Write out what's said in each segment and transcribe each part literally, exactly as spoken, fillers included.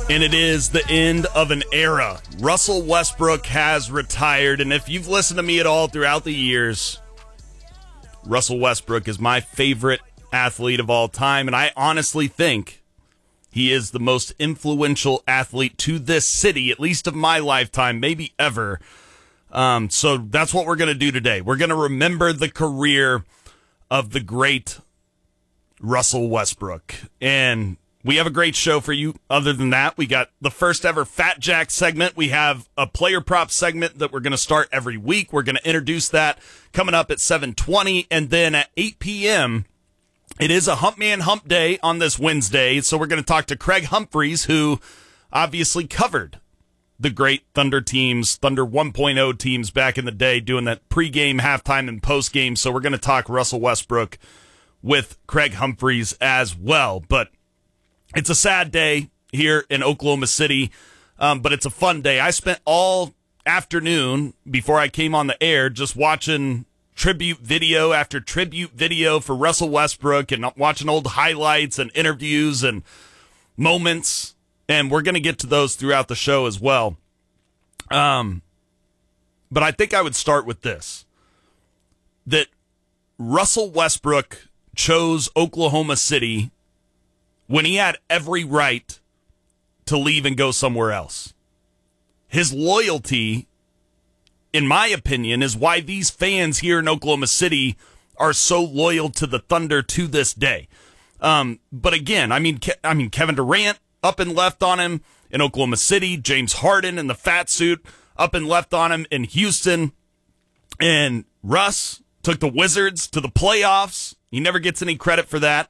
And it is the end of an era. Russell Westbrook has retired, and if you've listened to me at all throughout the years, Russell Westbrook is my favorite athlete of all time, and I honestly think he is the most influential athlete to this city, at least of my lifetime, maybe ever. Um, so that's what we're going to do today. We're going to remember the career of the great Russell Westbrook, and we have a great show for you. Other than that, we got the first ever Fat Jack segment. We have a player prop segment that we're going to start every week. We're going to introduce that coming up at seven twenty. And then at eight p.m., it is a Hump Man Hump Day on this Wednesday. So we're going to talk to Craig Humphreys, who obviously covered the great Thunder teams, Thunder one point oh teams back in the day, doing that pregame, halftime, and postgame. So we're going to talk Russell Westbrook with Craig Humphreys as well. But it's a sad day here in Oklahoma City, um, but it's a fun day. I spent all afternoon before I came on the air just watching tribute video after tribute video for Russell Westbrook and watching old highlights and interviews and moments, and we're going to get to those throughout the show as well. Um, but I think I would start with this, that Russell Westbrook chose Oklahoma City when he had every right to leave and go somewhere else. His loyalty, in my opinion, is why these fans here in Oklahoma City are so loyal to the Thunder to this day. Um, but again, I mean, Ke- I mean, Kevin Durant up and left on him in Oklahoma City. James Harden in the fat suit up and left on him in Houston. And Russ took the Wizards to the playoffs. He never gets any credit for that.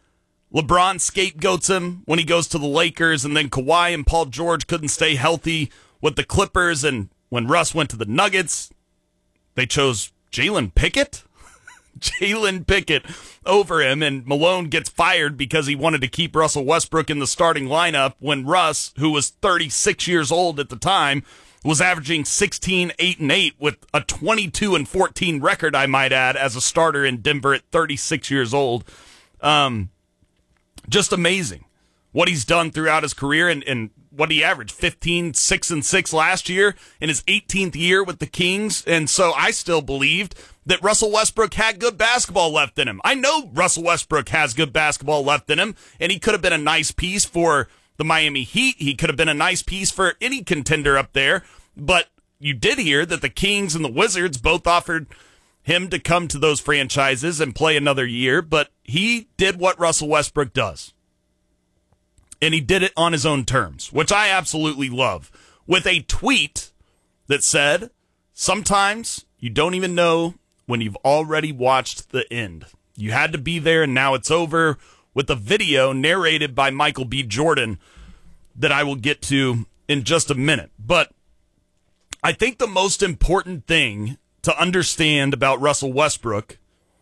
LeBron scapegoats him when he goes to the Lakers, and then Kawhi and Paul George couldn't stay healthy with the Clippers, and when Russ went to the Nuggets, they chose Jalen Pickett? Jalen Pickett over him, and Malone gets fired because he wanted to keep Russell Westbrook in the starting lineup when Russ, who was thirty-six years old at the time, was averaging sixteen, eight, and eight with a twenty-two and fourteen record, I might add, as a starter in Denver at thirty-six years old. Um... Just amazing what he's done throughout his career, and, and what he averaged, fifteen, six, and six last year in his eighteenth year with the Kings. And so I still believed that Russell Westbrook had good basketball left in him. I know Russell Westbrook has good basketball left in him, and he could have been a nice piece for the Miami Heat. He could have been a nice piece for any contender up there. But you did hear that the Kings and the Wizards both offered him to come to those franchises and play another year, but he did what Russell Westbrook does. And he did it on his own terms, which I absolutely love, with a tweet that said, "Sometimes you don't even know when you've already watched the end. You had to be there and now it's over," with a video narrated by Michael B. Jordan that I will get to in just a minute. But I think the most important thing to understand about Russell Westbrook,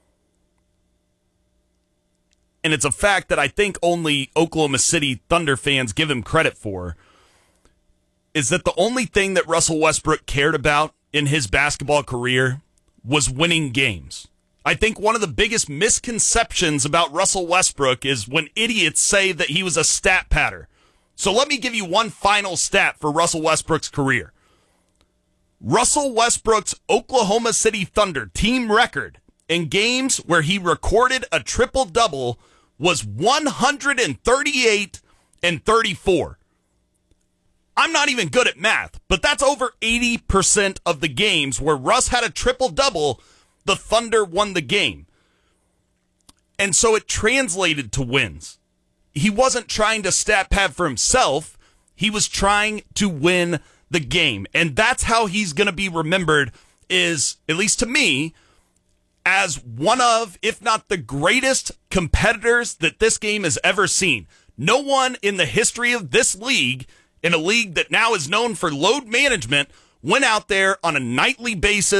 and it's a fact that I think only Oklahoma City Thunder fans give him credit for, is that the only thing that Russell Westbrook cared about in his basketball career was winning games. I think one of the biggest misconceptions about Russell Westbrook is when idiots say that he was a stat patter. So let me give you one final stat for Russell Westbrook's career. Russell Westbrook's Oklahoma City Thunder team record in games where he recorded a triple-double was one hundred thirty-eight and thirty-four. I'm not even good at math, but that's over eighty percent of the games where Russ had a triple-double, the Thunder won the game. And so it translated to wins. He wasn't trying to stat pad for himself. He was trying to win the game. And that's how he's going to be remembered, is, at least to me, as one of, if not the greatest competitors that this game has ever seen. No one in the history of this league, in a league that now is known for load management, went out there on a nightly basis